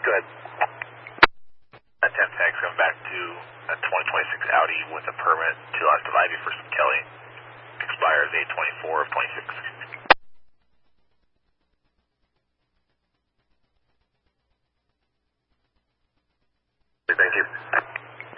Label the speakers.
Speaker 1: Go ahead. 10 tags coming back to a 2026 Audi with a permit, 2 lots divided for Kelly. Expires 8/24 of 26.
Speaker 2: Thank you.